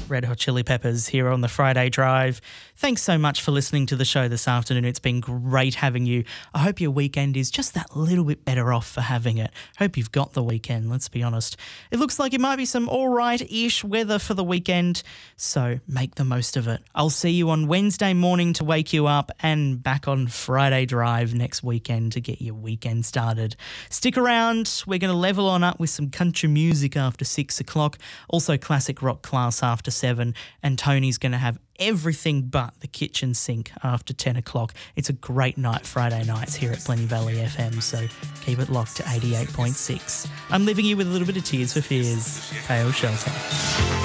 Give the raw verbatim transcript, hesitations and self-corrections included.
Red Hot Chili Peppers here on the Friday Drive. Thanks so much for listening to the show this afternoon. It's been great having you. I hope your weekend is just that little bit better off for having it. Hope you've got the weekend, let's be honest. It looks like it might be some all right-ish weather for the weekend, so make the most of it. I'll see you on Wednesday morning to wake you up and back on Friday Drive next weekend to get your weekend started. Stick around. We're going to level on up with some country music after six o'clock, also classic rock class after seven, and Tony's going to have everything but the kitchen sink after ten o'clock. It's a great night Friday nights here at Plenty Valley F M, so keep it locked to eighty-eight point six. I'm leaving you with a little bit of Tears for Fears, Pale Shelter.